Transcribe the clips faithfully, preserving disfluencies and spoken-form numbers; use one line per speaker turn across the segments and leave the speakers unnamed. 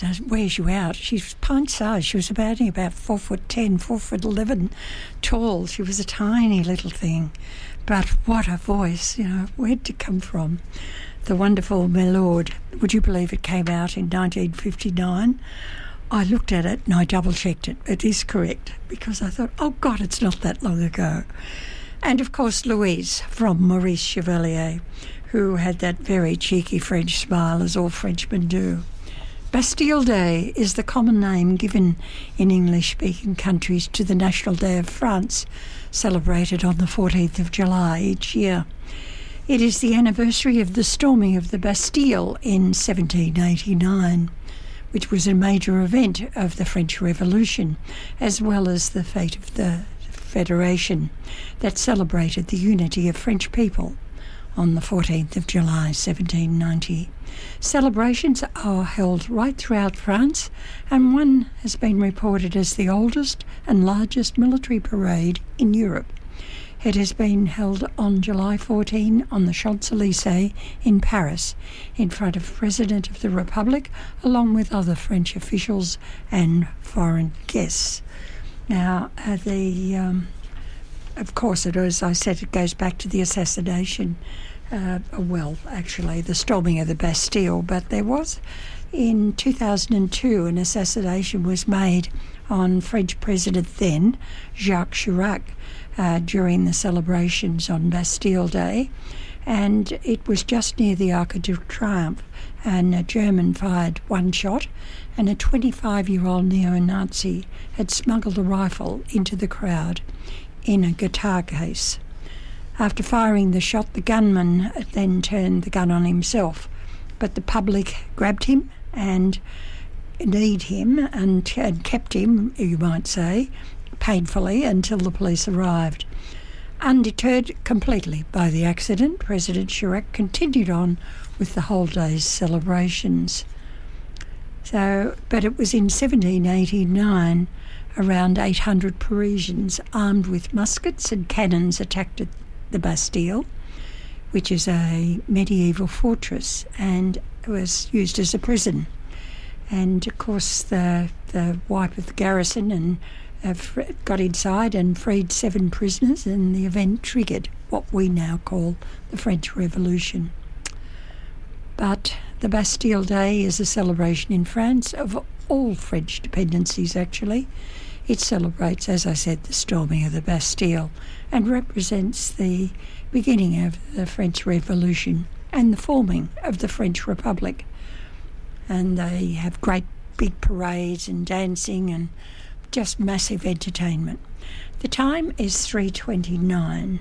It wears you out. She's pint sized. She was about, only about four foot ten, four foot eleven tall. She was a tiny little thing. But what a voice, you know, where'd it come from? The wonderful Milord. Would you believe it came out in nineteen fifty-nine? I looked at it and I double-checked it. It is correct, because I thought, oh, God, it's not that long ago. And, of course, Louise from Maurice Chevalier, who had that very cheeky French smile, as all Frenchmen do. Bastille Day is the common name given in English-speaking countries to the National Day of France, celebrated on the fourteenth of July each year. It is the anniversary of the storming of the Bastille in seventeen eighty-nine, which was a major event of the French Revolution, as well as the fate of the Federation that celebrated the unity of French people on the fourteenth of July, seventeen ninety. Celebrations are held right throughout France, and one has been reported as the oldest and largest military parade in Europe. It has been held on July fourteenth on the Champs-Élysées in Paris, in front of the President of the Republic, along with other French officials and foreign guests. Now, uh, the um, of course, it, as I said, it goes back to the assassination, uh, well, actually, the storming of the Bastille, but there was, in two thousand two, an assassination was made on French President then, Jacques Chirac, uh, during the celebrations on Bastille Day, and it was just near the Arc de Triomphe, and a German fired one shot, and a twenty-five-year-old neo-Nazi had smuggled a rifle into the crowd in a guitar case. After firing the shot, the gunman then turned the gun on himself, but the public grabbed him and kneed him and, and kept him, you might say, painfully until the police arrived. Undeterred completely by the accident, President Chirac continued on with the whole day's celebrations. So, but it was in seventeen eighty-nine, around eight hundred Parisians armed with muskets and cannons attacked the Bastille, which is a medieval fortress and was used as a prison. And, of course, the, the wipe of the garrison and uh, got inside and freed seven prisoners, and the event triggered what we now call the French Revolution. But the Bastille Day is a celebration in France of all French dependencies, actually. It celebrates, as I said, the storming of the Bastille and represents the beginning of the French Revolution and the forming of the French Republic. And they have great big parades and dancing and just massive entertainment. The time is three twenty-nine,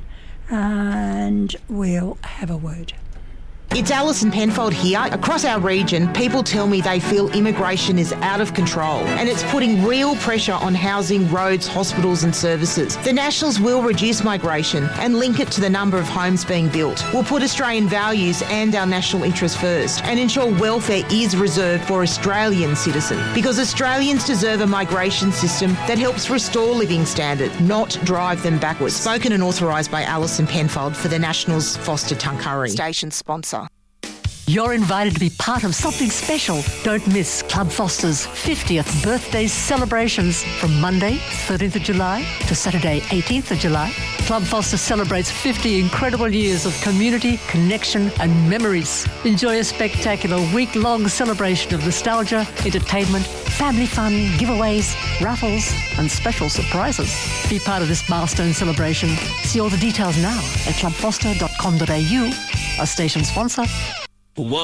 and we'll have a word.
It's Alison Penfold here. Across our region, people tell me they feel immigration is out of control and it's putting real pressure on housing, roads, hospitals and services. The Nationals will reduce migration and link it to the number of homes being built. We'll put Australian values and our national interests first and ensure welfare is reserved for Australian citizens, because Australians deserve a migration system that helps restore living standards, not drive them backwards. Spoken and authorised by Alison Penfold for the Nationals Foster Tuncurry. Station sponsor.
You're invited to be part of something special. Don't miss Club Foster's fiftieth birthday celebrations from Monday, thirteenth of July to Saturday, eighteenth of July. Club Foster celebrates fifty incredible years of community, connection and memories. Enjoy a spectacular week-long celebration of nostalgia, entertainment, family fun, giveaways, raffles and special surprises. Be part of this milestone celebration. See all the details now at club foster dot com dot a u, a station sponsor.
One.